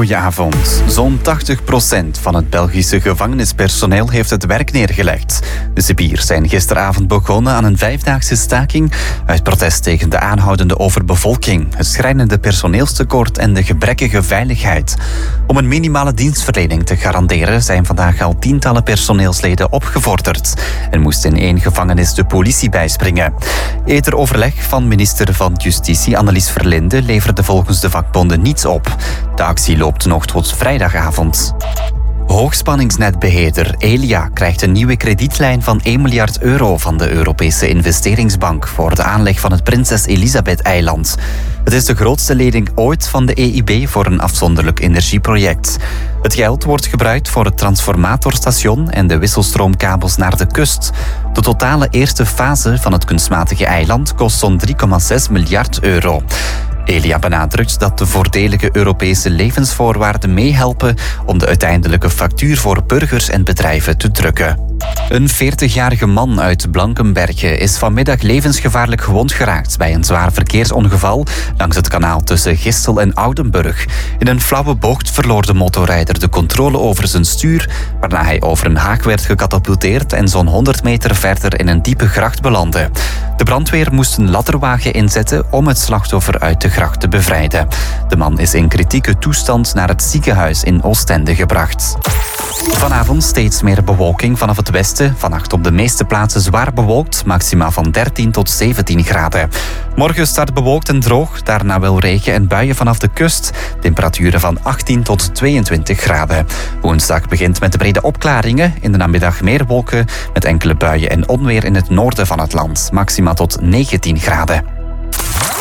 Goedenavond. Zo'n 80% van het Belgische gevangenispersoneel heeft het werk neergelegd. De cipiers zijn gisteravond begonnen aan een 5-daagse staking uit protest tegen de aanhoudende overbevolking, het schrijnende personeelstekort en de gebrekkige veiligheid. Om een minimale dienstverlening te garanderen zijn vandaag al tientallen personeelsleden opgevorderd en moest in 1 gevangenis de politie bijspringen. Eerder overleg van minister van Justitie Annelies Verlinde leverde volgens de vakbonden niets op. De actie loopt nog tot vrijdagavond. Hoogspanningsnetbeheerder Elia krijgt een nieuwe kredietlijn van 1 miljard euro van de Europese investeringsbank voor de aanleg van het Prinses Elisabeth-eiland. Het is de grootste lening ooit van de EIB voor een afzonderlijk energieproject. Het geld wordt gebruikt voor het transformatorstation en de wisselstroomkabels naar de kust. De totale eerste fase van het kunstmatige eiland kost zo'n 3,6 miljard euro. Elia benadrukt dat de voordelige Europese levensvoorwaarden meehelpen om de uiteindelijke factuur voor burgers en bedrijven te drukken. Een 40-jarige man uit Blankenberge is vanmiddag levensgevaarlijk gewond geraakt bij een zwaar verkeersongeval langs het kanaal tussen Gistel en Oudenburg. In een flauwe bocht verloor de motorrijder de controle over zijn stuur, waarna hij over een haak werd gecatapulteerd en zo'n 100 meter verder in een diepe gracht belandde. De brandweer moest een ladderwagen inzetten om het slachtoffer uit de gracht te bevrijden. De man is in kritieke toestand naar het ziekenhuis in Oostende gebracht. Vanavond steeds meer bewolking vanaf het westen. Vannacht op de meeste plaatsen zwaar bewolkt, maxima van 13 tot 17 graden. Morgen start bewolkt en droog, daarna wel regen en buien vanaf de kust. Temperaturen van 18 tot 22 graden. Woensdag begint met de brede opklaringen. In de namiddag meer wolken met enkele buien en onweer in het noorden van het land. Maxima tot 19 graden.